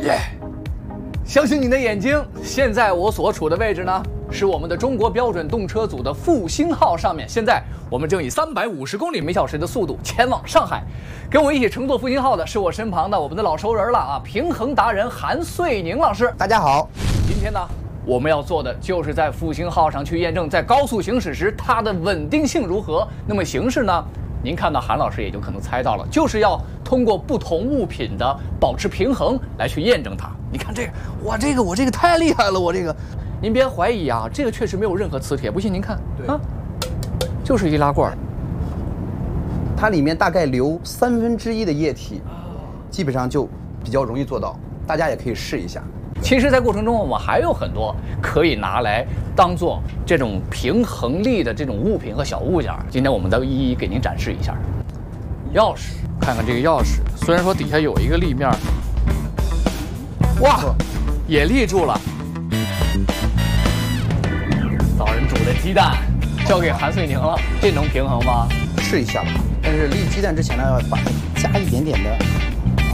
耶！相信你的眼睛，现在我所处的位置呢，是我们的中国标准动车组的复兴号上面。现在我们正以350公里每小时的速度前往上海。跟我一起乘坐复兴号的是我身旁的我们的老熟人了啊，平衡达人韩穗宁老师。 大家好， 今天呢，我们要做的就是在复兴号上去验证，在高速行驶时它的稳定性如何。那么形式呢？您看到韩老师也就可能猜到了，就是要通过不同物品的保持平衡来去验证它。你看这个，哇，我这个太厉害了，我这个，您别怀疑啊，这个确实没有任何磁铁，不信您看，啊，就是易拉罐， 它里面大概留1/3的液体，基本上就比较容易做到，大家也可以试一下。 其实，在过程中我们还有很多可以拿来当做这种平衡力的这种物品和小物件，今天我们都一一给您展示一下。钥匙，看看这个钥匙，虽然说底下有一个立面，哇，也立住了。早晨煮的鸡蛋交给韩穗宁了，这能平衡吗？ 试一下吧，但是立鸡蛋之前呢，要把它加一点点的